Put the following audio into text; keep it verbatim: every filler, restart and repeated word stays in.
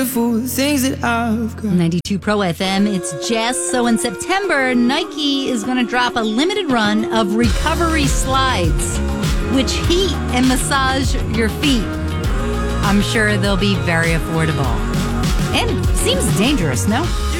things that I've got. ninety-two Pro F M, it's Jess. So in September, Nike is going to drop a limited run of recovery slides, which heat and massage your feet. I'm sure they'll be very affordable. And seems dangerous, no?